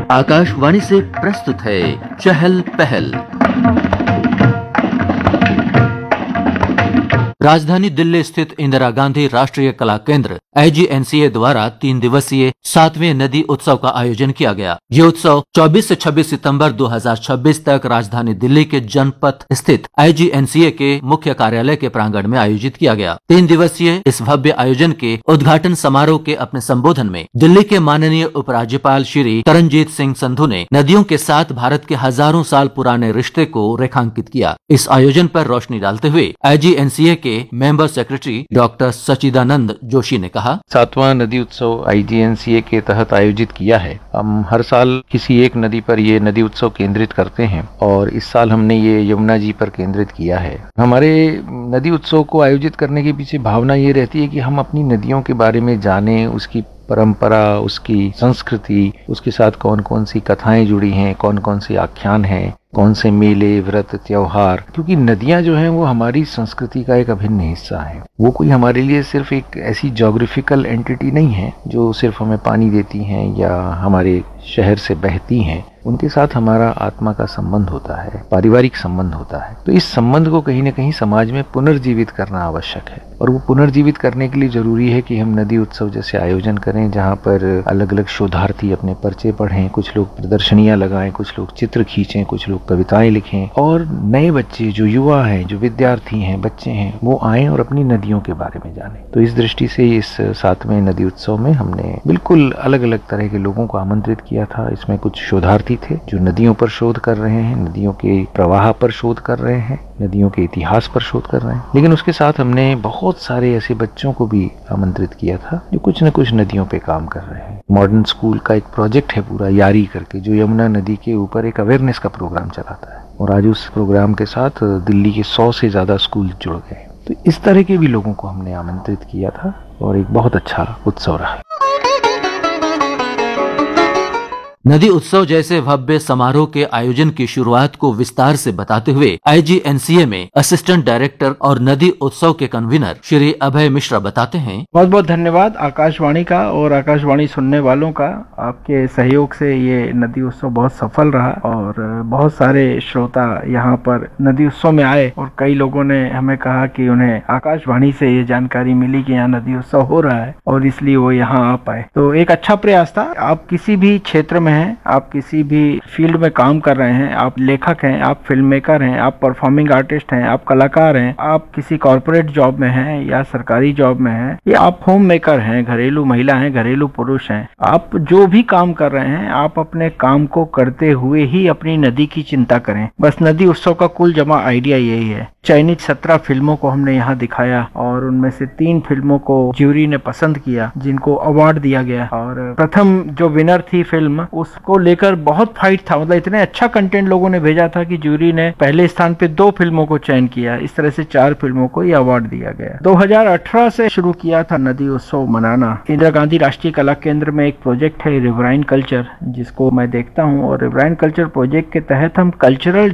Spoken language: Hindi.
आकाशवाणी से प्रस्तुत है चहल पहल। राजधानी दिल्ली स्थित इंदिरा गांधी राष्ट्रीय कला केंद्र IGNCA द्वारा 3 दिवसीय 7वें नदी उत्सव का आयोजन किया गया। ये उत्सव 24 से 26 सितंबर 2026 तक राजधानी दिल्ली के जनपथ स्थित IGNCA के मुख्य कार्यालय के प्रांगण में आयोजित किया गया। 3 दिवसीय इस भव्य आयोजन के उद्घाटन समारोह के अपने संबोधन में दिल्ली के माननीय उपराज्यपाल श्री तरनजीत सिंह संधू ने नदियों के साथ भारत के हजारों साल पुराने रिश्ते को रेखांकित किया। इस आयोजन पर रोशनी डालते हुए IGNCA के member secretary doctor Sachidanand Joshi ने कहा, 7वां नदी उत्सव IGNCA के तहत आयोजित किया है। हम हर साल किसी एक नदी पर ये नदी उत्सव केंद्रित करते हैं और इस साल हमने ये यमुना जी पर केंद्रित किया है। हमारे नदी उत्सव को आयोजित करने के पीछे भावना ये रहती है कि हम अपनी नदियों के बारे में जानें, उसकी परंपरा, उसकी संस्कृति, उसके साथ कौन कौन सी कथाएं जुड़ी हैं, कौन कौन सी आख्यान हैं, कौन से मेले, व्रत, त्योहार, क्योंकि नदियां जो हैं वो हमारी संस्कृति का एक अभिन्न हिस्सा है। वो कोई हमारे लिए सिर्फ एक ऐसी ज्योग्राफिकल एंटिटी नहीं है जो सिर्फ हमें पानी देती हैं या हमारे शहर से बहती हैं। उनके साथ हमारा आत्मा का संबंध होता है, पारिवारिक संबंध होता है। तो इस संबंध को कहीं न कहीं समाज में पुनर्जीवित करना आवश्यक है और वो पुनर्जीवित करने के लिए जरूरी है कि हम नदी उत्सव जैसे आयोजन करें, जहाँ पर अलग अलग शोधार्थी अपने पर्चे पढ़ें, कुछ लोग प्रदर्शनियां लगाएं, कुछ लोग चित्र खींचें, कुछ लोग कविताएं लिखें और नए बच्चे, जो युवा हैं, जो विद्यार्थी हैं, बच्चे हैं, वो आएं और अपनी नदियों के बारे में जानें। तो इस दृष्टि से इस 7वें नदी उत्सव में हमने बिल्कुल अलग अलग तरह के लोगों को आमंत्रित किया था। इसमें कुछ शोधार्थी थे जो नदियों पर शोध कर रहे हैं, नदियों के प्रवाह पर शोध कर रहे हैं, नदियों के इतिहास पर शोध कर रहे हैं। लेकिन उसके साथ हमने बहुत सारे ऐसे बच्चों को भी आमंत्रित किया था जो कुछ न कुछ नदियों पे काम कर रहे हैं। मॉडर्न स्कूल का एक प्रोजेक्ट है पूरा यारी करके, जो यमुना नदी के ऊपर एक अवेयरनेस का प्रोग्राम चलाता है और आज उस प्रोग्राम के साथ दिल्ली के 100 से ज्यादा स्कूल जुड़ गए। तो इस तरह के भी लोगों को हमने आमंत्रित किया था और एक बहुत अच्छा उत्सव रहा। नदी उत्सव जैसे भव्य समारोह के आयोजन की शुरुआत को विस्तार से बताते हुए IGNCA में असिस्टेंट डायरेक्टर और नदी उत्सव के कन्वीनर श्री अभय मिश्रा बताते हैं, बहुत बहुत धन्यवाद आकाशवाणी का और आकाशवाणी सुनने वालों का। आपके सहयोग से ये नदी उत्सव बहुत सफल रहा और बहुत सारे श्रोता यहाँ पर नदी उत्सव में आए और कई लोगों ने हमें कहा कि उन्हें आकाशवाणी से ये जानकारी मिली कि यहाँ नदी उत्सव हो रहा है और इसलिए वो यहाँ आ पाए। तो एक अच्छा प्रयास था। आप किसी भी क्षेत्र में हैं, आप किसी भी फील्ड में काम कर रहे हैं, आप लेखक हैं, आप फिल्म मेकर हैं, आप परफॉर्मिंग आर्टिस्ट हैं, आप कलाकार हैं, आप किसी कॉर्पोरेट जॉब में हैं या सरकारी जॉब में हैं, या आप होम मेकर हैं, घरेलू महिला हैं, घरेलू पुरुष हैं, आप जो भी काम कर रहे हैं, आप अपने काम को करते हुए ही अपनी नदी की चिंता करें। बस नदी उत्सव का कुल जमा आइडिया यही है। चयनित 17 फिल्मों को हमने यहाँ दिखाया और उनमें से 3 फिल्मों को ज्यूरी ने पसंद किया, जिनको अवार्ड दिया गया। और प्रथम जो विनर थी फिल्म, उसको लेकर बहुत फाइट था। मतलब इतने अच्छा कंटेंट लोगों ने भेजा था कि ज्यूरी ने पहले स्थान पे 2 फिल्मों को चयन किया। इस तरह से 4 फिल्मों को ये अवार्ड दिया गया। 2018 से शुरू किया था नदी उत्सव मनाना। इंदिरा गांधी राष्ट्रीय कला केंद्र में एक प्रोजेक्ट है रिवराइन कल्चर, जिसको मैं देखता हूँ और रिवराइन कल्चर प्रोजेक्ट के तहत हम कल्चरल